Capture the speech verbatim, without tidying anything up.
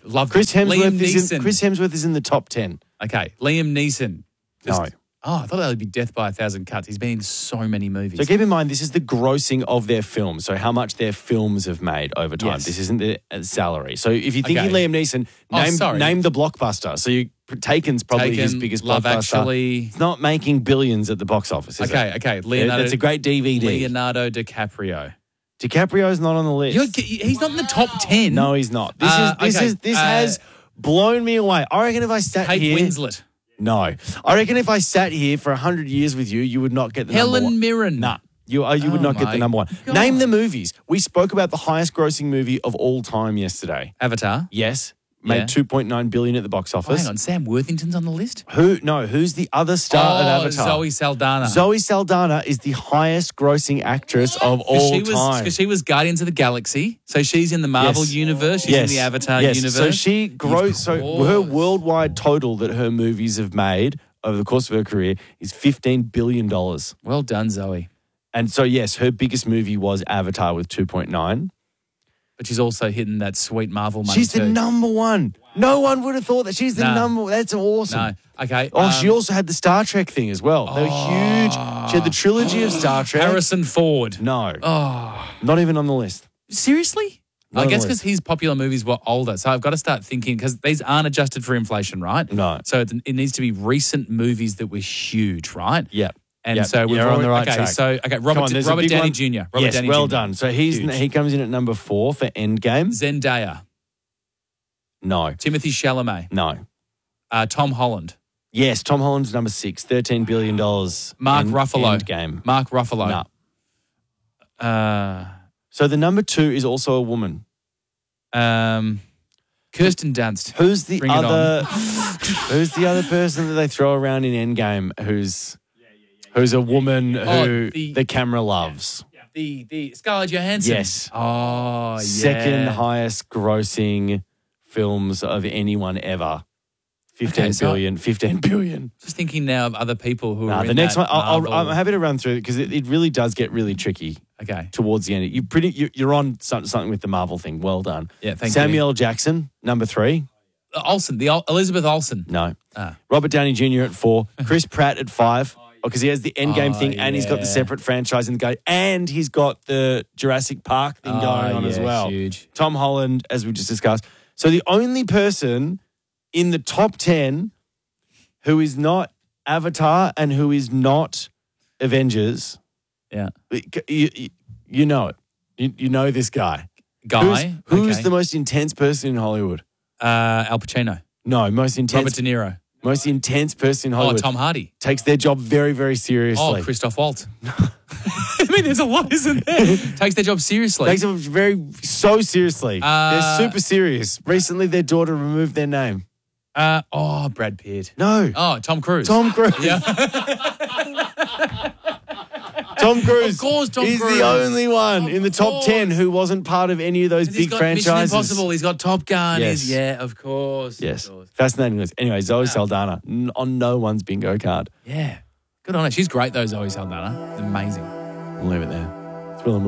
Love Chris Hemsworth Liam is in, Neeson. Chris Hemsworth is in the top ten. Okay, Liam Neeson. Just- No. Oh, I thought that would be Death by a Thousand Cuts. He's been in so many movies. So keep in mind, this is the grossing of their films. So how much their films have made over time. Yes. This isn't the uh, salary. So if you're thinking Okay. Liam Neeson, Oh, name sorry. name the blockbuster. So you, Taken's probably his Taken, biggest Love blockbuster. Actually. It's not making billions at the box office, is Okay, it? okay. Leonardo. That's a great D V D. Leonardo DiCaprio. DiCaprio's not on the list. You're, he's not in the top ten. No, he's not. This Uh, is this okay, is this uh, has blown me away. I reckon if I sat Kate here, Winslet. no, I reckon if I sat here for a hundred years with you, you would not get the number Helen one. Mirren. Nah, you uh, you would Oh not get my the number one. God. Name the movies. We spoke about the highest grossing movie of all time yesterday. Avatar. Yes, made Yeah. two point nine billion at the box Oh, office. hang on. Sam Worthington's on the list? Who? No, who's the other star of oh, Avatar? Zoe Saldana. Zoe Saldana is the highest grossing actress of all she was, time. Because she was Guardians of the Galaxy. So she's in the Marvel Yes. universe. She's in the Avatar yes. universe. So she grows. So course. her worldwide total that her movies have made over the course of her career is fifteen billion dollars. Well done, Zoe. And so yes, her biggest movie was Avatar with two point nine. But she's also hitting that sweet Marvel money She's too. the number one. No one would have thought that she's the Nah. number. That's awesome. No. Okay. Oh, um, she also had the Star Trek thing as well. They were huge. She had the trilogy of Star Trek. Harrison Ford. No, Oh. not even on the list. Seriously? Not I on guess the because his popular movies were older. So I've got to start thinking, because these aren't adjusted for inflation, right? No. So it, it needs to be recent movies that were huge, right? Yep. And Yep. so we're You're on the right okay, track. So, okay, Come Robert, on, there's a Robert big Downey one. Junior Robert yes, Downey well Junior done. So he's Huge. he comes in at number four for Endgame. Zendaya, No, Timothy Chalamet, no. uh, Tom Holland, Yes, Tom Holland's number six, thirteen billion dollars. Mark Ruffalo. Endgame. Mark Ruffalo. No. Uh, So the number two is also a woman. um, Kirsten Dunst. Who's the Bring it other? Who's the other person that they throw around in Endgame? Who's who's a woman Oh, who the- the, camera loves? The the Scarlett Johansson. Yes. Oh, yeah. Second highest grossing films of anyone ever. Fifteen Okay, so- billion, fifteen billion. Just thinking now of other people who Nah, are the in next that one, I'll, I'll, Marvel- I'm happy to run through it because it, it really does get really tricky Okay. towards the end. You pretty, you, you're on some- something with the Marvel thing. Well done. Yeah, thank Samuel L. Jackson, number three. you. Olsen, the Ol- Elizabeth Olsen. No. Ah. Robert Downey Junior at four. Chris Pratt at five. Because he has the Endgame Oh, thing and he's got the yeah. separate franchise in the go, and he's got the Jurassic Park thing Oh, going on as yeah, well. huge. Tom Holland, as we just discussed. So the only person in the top ten who is not Avatar and who is not Avengers, Yeah. you, you, you know it. You, you know this guy. Guy. Who's, who's okay. the most intense person in Hollywood? Uh, Al Pacino. No, most intense. Robert De Niro. Most intense person in Oh, Hollywood. Tom Hardy. Takes their job very, very seriously. Oh, Christoph Waltz. I mean, there's a lot, isn't there? Takes their job seriously. Takes it very so seriously. Uh, They're super serious. Recently, their daughter removed their name. Uh, oh, Brad Pitt. No, Oh, Tom Cruise. Tom Cruise. Yeah. Tom Cruise. Of course, Tom He's Cruise. the only one Of in the top course. ten who wasn't part of any of those He's big got franchises. Mission Impossible. He's got Top Gun. Yes. He's, yeah, of course. Yes, Of course. fascinating list. Anyway, Zoe Saldana n- on no one's bingo card. Yeah. Good on her. She's great, though, Zoe Saldana. Amazing. We'll leave it there.